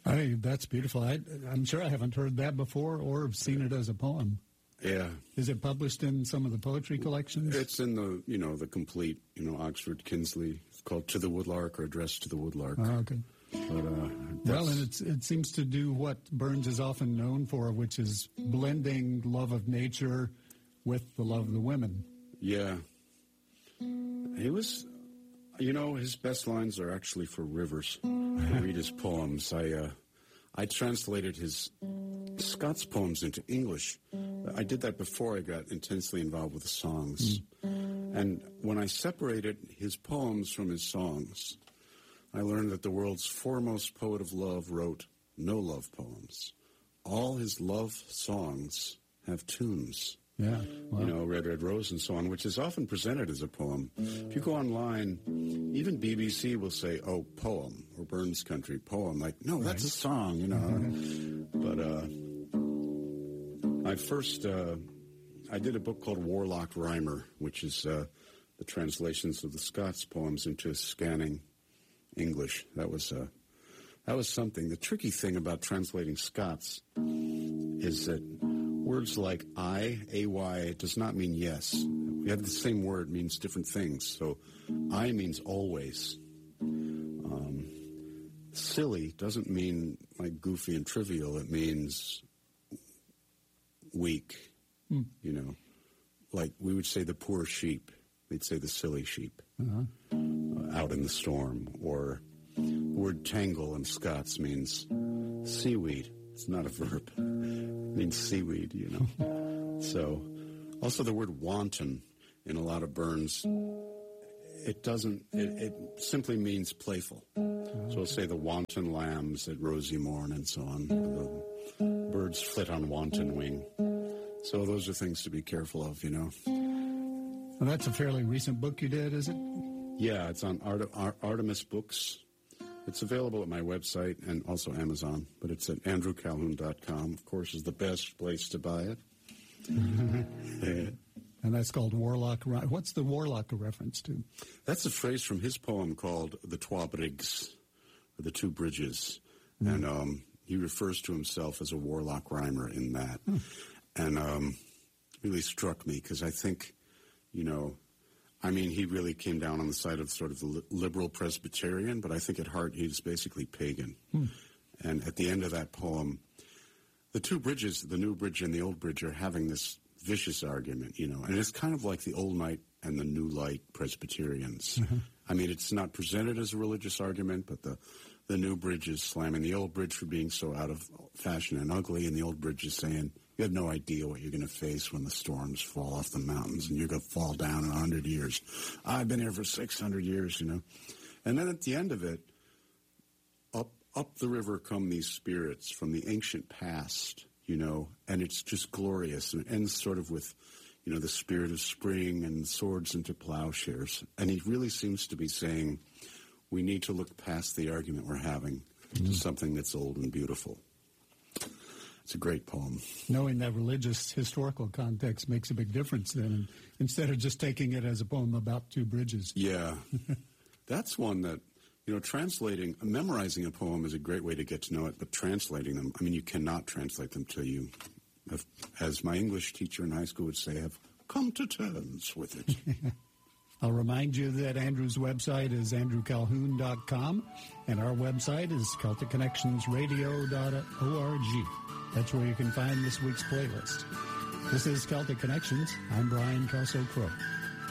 Hey, that's beautiful. I'm sure I haven't heard that before or seen it as a poem. Yeah. Is it published in some of the poetry collections? It's in the complete, Oxford Kinsley. It's called To the Woodlark or Addressed to the Woodlark. Oh, okay. But, well, and it seems to do what Burns is often known for, which is blending love of nature with the love of the women. Yeah. He was, his best lines are actually for rivers. I read his poems. I translated his Scott's poems into English. I did that before I got intensely involved with the songs. And when I separated his poems from his songs, I learned that the world's foremost poet of love wrote no love poems. All his love songs have tunes. Yeah. Wow. Red, Red Rose and so on, which is often presented as a poem. If you go online, even BBC will say, oh, poem, or Burns Country, poem. Like, no, that's a song, But I did a book called Warlock Rhymer, which is the translations of the Scots poems into scanning English. That was something. The tricky thing about translating Scots is that words like ay, does not mean yes. We have the same word, means different things. So I means always. Silly doesn't mean like goofy and trivial. It means weak. Like we would say the poor sheep. They'd say the silly sheep out in the storm. Or the word tangle in Scots means seaweed. It's not a verb. It means seaweed, So, also the word wanton in a lot of Burns, it simply means playful. So we'll say the wanton lambs at rosy morn and so on. The birds flit on wanton wing. So those are things to be careful of, Well, that's a fairly recent book you did, is it? Yeah, it's on Artemis Books. It's available at my website and also Amazon, but it's at andrewcalhoun.com. Of course, is the best place to buy it. And that's called Warlock. What's the Warlock a reference to? That's a phrase from his poem called The Twa Brigs, or The Two Bridges. And he refers to himself as a warlock rhymer in that. And really struck me because I think, he really came down on the side of sort of the liberal Presbyterian, but I think at heart he's basically pagan. And at the end of that poem, the two bridges, the new bridge and the old bridge, are having this vicious argument, and it's kind of like the old night and the new light Presbyterians. It's not presented as a religious argument, but the new bridge is slamming the old bridge for being so out of fashion and ugly, and the old bridge is saying, you have no idea what you're going to face when the storms fall off the mountains, and you're going to fall down in 100 years. I've been here for 600 years, And then at the end of it, up the river come these spirits from the ancient past, and it's just glorious. And it ends sort of with, the spirit of spring and swords into plowshares. And he really seems to be saying, we need to look past the argument we're having to something that's old and beautiful. It's a great poem. Knowing that religious historical context makes a big difference then, instead of just taking it as a poem about two bridges. Yeah. That's one that, memorizing a poem is a great way to get to know it, but translating them, you cannot translate them till you have, as my English teacher in high school would say, have come to terms with it. I'll remind you that Andrew's website is andrewcalhoun.com, and our website is CelticConnectionsRadio.org. That's where you can find this week's playlist. This is Celtic Connections. I'm Brian Kelso Crow.